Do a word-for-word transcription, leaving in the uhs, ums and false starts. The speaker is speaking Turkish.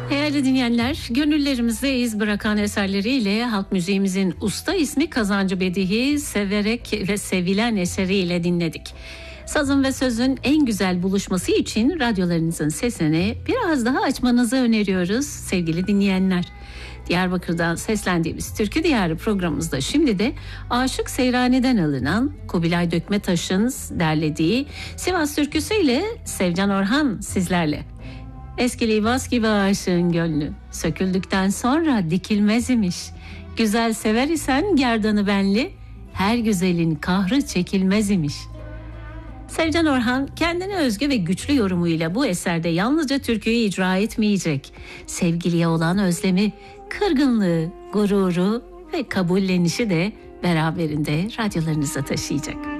Değerli dinleyenler, gönüllerimizde iz bırakan eserleriyle halk müziğimizin usta ismi Kazancı Bedihi severek ve sevilen eseriyle dinledik. Sazın ve sözün en güzel buluşması için radyolarınızın sesini biraz daha açmanızı öneriyoruz sevgili dinleyenler. Diyarbakır'dan seslendiğimiz Türkü Diyarı programımızda şimdi de Aşık Seyrani'den alınan Kubilay Dökmetaş'ın derlediği Sivas türküsüyle Sevcan Orhan sizlerle. Eski libas gibi aşığın gönlü, söküldükten sonra dikilmez imiş. Güzel sever isen gerdanı benli, her güzelin kahrı çekilmez imiş. Sevcan Orhan kendine özgü ve güçlü yorumuyla bu eserde yalnızca türküyü icra etmeyecek. Sevgiliye olan özlemi, kırgınlığı, gururu ve kabullenişi de beraberinde radyolarınıza taşıyacak.